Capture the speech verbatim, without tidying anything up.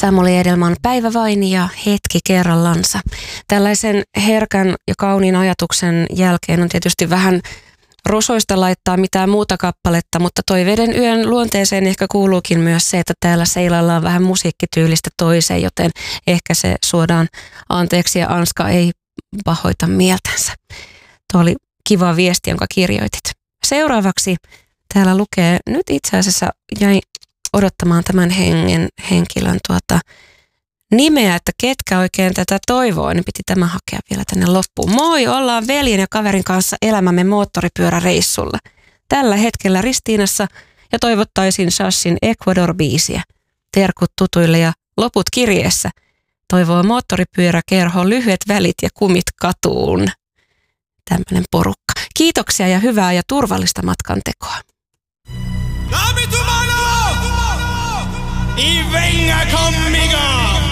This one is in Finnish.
Samuli Edelman, Päivä vain ja hetki kerrallansa. Tällaisen herkän ja kauniin ajatuksen jälkeen on tietysti vähän rosoista laittaa mitään muuta kappaletta, mutta Toiveiden yön luonteeseen ehkä kuuluukin myös se, että täällä seilaillaan vähän musiikkityylistä toiseen, joten ehkä se suodaan anteeksi ja Anska ei pahoita mieltänsä. Tuo oli kiva viesti, jonka kirjoitit. Seuraavaksi täällä lukee, nyt itse asiassa jäi odottamaan tämän hengen, henkilön tuota nimeä, että ketkä oikein tätä toivoo, niin piti tämä hakea vielä tänne loppuun. Moi, ollaan veljen ja kaverin kanssa elämämme moottoripyöräreissulla. Tällä hetkellä Ristiinassa ja toivottaisin Shashin Ecuador-biisiä. Terkut tutuille ja loput kirjeessä. Toivoo moottoripyöräkerho lyhyet välit ja kumit katuun. Tämmöinen porukka. Kiitoksia ja hyvää ja turvallista matkantekoa. Y venga conmigo.